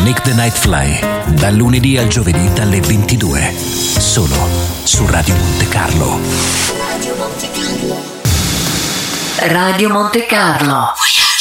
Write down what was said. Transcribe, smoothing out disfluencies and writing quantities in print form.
Nick the Nightfly, dal lunedì al giovedì dalle 22, solo su Radio Monte Carlo. Radio Monte Carlo.